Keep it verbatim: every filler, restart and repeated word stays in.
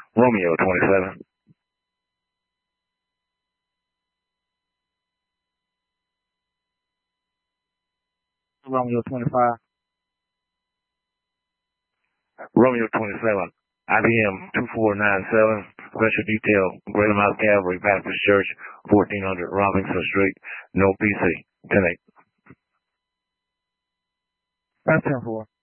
Romeo twenty-seven. Romeo twenty-five. Romeo twenty-seven. I B M two four nine seven. Special detail. Greater Mount Calvary Baptist Church, fourteen hundred Robinson Street. No P C. ten eight. That's ten four.